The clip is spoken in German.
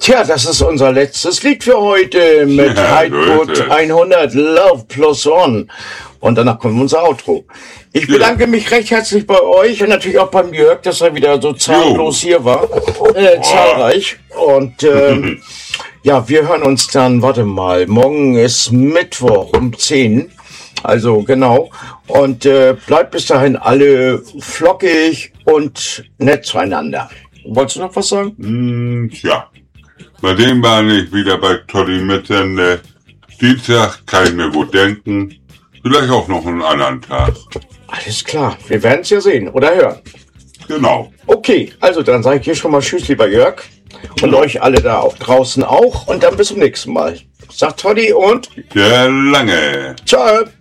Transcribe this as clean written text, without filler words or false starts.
Tja, das ist unser letztes Lied für heute mit Heidgut 100 Love Plus One. Und danach kommt unser Outro. Ich bedanke mich recht herzlich bei euch und natürlich auch beim Jörg, dass er wieder so zahllos hier war. Zahlreich. Und ja, wir hören uns dann, warte mal, morgen ist Mittwoch um 10. Also genau. Und bleibt bis dahin alle flockig und nett zueinander. Wolltest du noch was sagen? Tja, bei dem war ich wieder bei Toddy mitten. Dienstag kann ich mir wohl denken. Vielleicht auch noch einen anderen Tag. Alles klar, wir werden es ja sehen oder hören. Genau. Okay, also dann sage ich hier schon mal Tschüss, lieber Jörg. Und euch alle da auch draußen auch. Und dann bis zum nächsten Mal. Sagt Toddy und Der Lange. ciao.